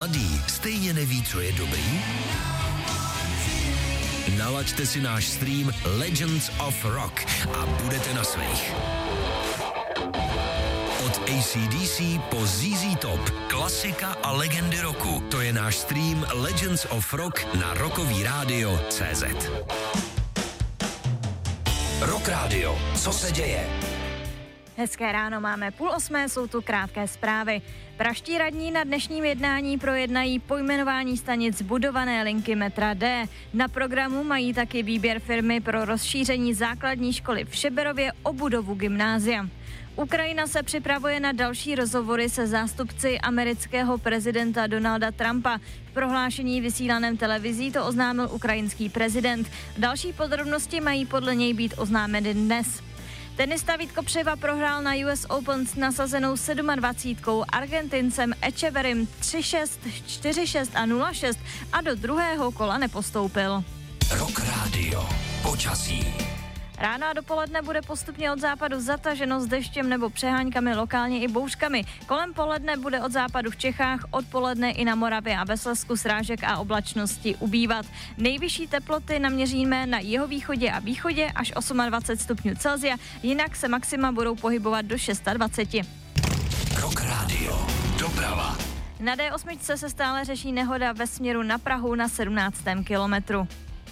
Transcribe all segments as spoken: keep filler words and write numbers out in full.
mladý stejně neví, co je dobrý? Nalaďte si náš stream Legends of Rock a budete na svých. Od A C D C po Z Z Top, klasika a legendy roku. To je náš stream Legends of Rock na Rockový rádio tečka cé zet. Rock Radio, co se děje? Hezké ráno, máme půl osmé, jsou tu krátké zprávy. Praští radní na dnešním jednání projednají pojmenování stanic budované linky metra D. Na programu mají taky výběr firmy pro rozšíření základní školy v Šeberově o budovu gymnázia. Ukrajina se připravuje na další rozhovory se zástupci amerického prezidenta Donalda Trumpa. V prohlášení vysílaném televizí to oznámil ukrajinský prezident. Další podrobnosti mají podle něj být oznámeny dnes. Tenista Vít Kopřiva prohrál na U S Open s nasazenou sedmadvacítkou Argentincem Echeverrym tři šest, čtyři šest a nula šest a do druhého kola nepostoupil. Rock Radio, počasí. Ráno a dopoledne bude postupně od západu zataženo s deštěm nebo přeháňkami, lokálně i bouřkami. Kolem poledne bude od západu v Čechách, odpoledne i na Moravě a ve Slezsku srážek a oblačnosti ubývat. Nejvyšší teploty naměříme na jihovýchodě a východě až dvacet osm stupňů Celsia, jinak se maxima budou pohybovat do dvacet šest. Rock Radio, doprava. Na D osm se stále řeší nehoda ve směru na Prahu na sedmnáctém kilometru.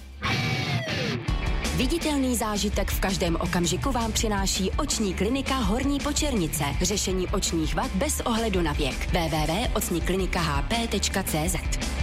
Viditelný zážitek v každém okamžiku vám přináší oční klinika Horní Počernice. Řešení očních vad bez ohledu na věk. w w w tečka oční klinika h p tečka c z